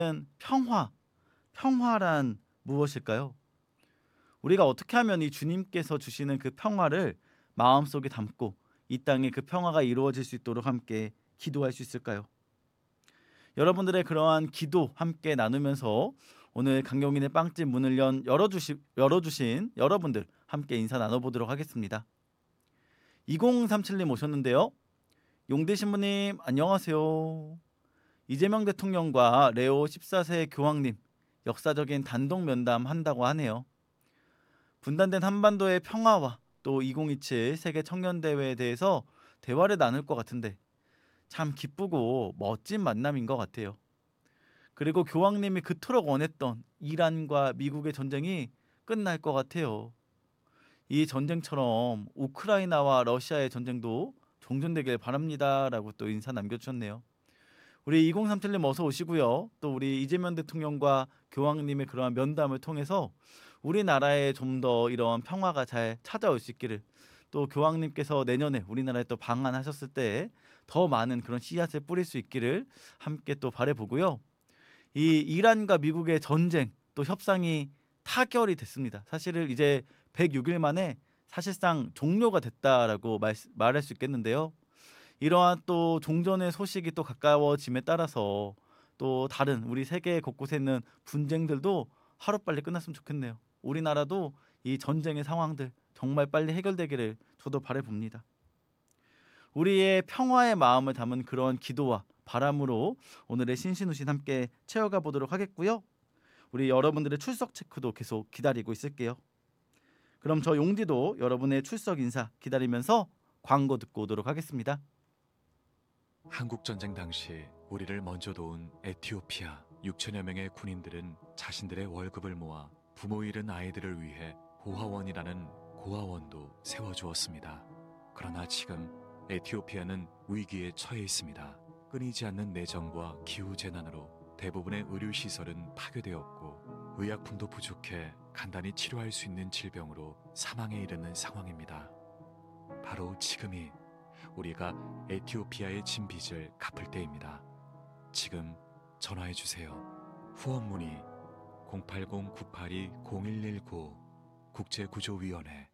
평화, 평화란 무엇일까요? 우리가 어떻게 하면 이 주님께서 주시는 그 평화를 마음속에 담고 이 땅에 그 평화가 이루어질 수 있도록 함께 기도할 수 있을까요? 여러분들의 그러한 기도 함께 나누면서 오늘 강경인의 빵집 문을 열어주신 여러분들 함께 인사 나눠보도록 하겠습니다. 2037님 오셨는데요. 용대 신부님 안녕하세요. 이재명 대통령과 레오 14세 교황님 역사적인 단독 면담 한다고 하네요. 분단된 한반도의 평화와 또 2027 세계 청년대회에 대해서 대화를 나눌 것 같은데 참 기쁘고 멋진 만남인 것 같아요. 그리고 교황님이 그토록 원했던 이란과 미국의 전쟁이 끝날 것 같아요. 이 전쟁처럼 우크라이나와 러시아의 전쟁도 종전되길 바랍니다라고 또 인사 남겨주셨네요. 우리 2037님 어서 오시고요. 또 우리 이재명 대통령과 교황님의 그러한 면담을 통해서 우리나라에 좀 더 이런 평화가 잘 찾아올 수 있기를, 또 교황님께서 내년에 우리나라에 또 방한하셨을 때 더 많은 그런 씨앗을 뿌릴 수 있기를 함께 또 바라보고요. 이 이란과 미국의 전쟁 또 협상이 타결이 됐습니다. 사실은 이제 106일 만에 사실상 종료가 됐다라고 말할 수 있겠는데요. 이러한 또 종전의 소식이 또 가까워짐에 따라서 또 다른 우리 세계 곳곳에 있는 분쟁들도 하루빨리 끝났으면 좋겠네요. 우리나라도 이 전쟁의 상황들 정말 빨리 해결되기를 저도 바라봅니다. 우리의 평화의 마음을 담은 그런 기도와 바람으로 오늘의 신신우신 함께 채워가 보도록 하겠고요. 우리 여러분들의 출석 체크도 계속 기다리고 있을게요. 그럼 저 용디도 여러분의 출석 인사 기다리면서 광고 듣고 오도록 하겠습니다. 한국 전쟁 당시 우리를 먼저 도운 에티오피아 6천여 명의 군인들은 자신들의 월급을 모아 부모 잃은 아이들을 위해 고아원이라는 고아원도 세워주었습니다. 그러나 지금 에티오피아는 위기에 처해 있습니다. 끊이지 않는 내정과 기후재난으로 대부분의 의료시설은 파괴되었고 의약품도 부족해 간단히 치료할 수 있는 질병으로 사망에 이르는 상황입니다. 바로 지금이 우리가 에티오피아의 진 빚을 갚을 때입니다. 지금 전화해 주세요. 후원 문의 080-982-0119 국제구조위원회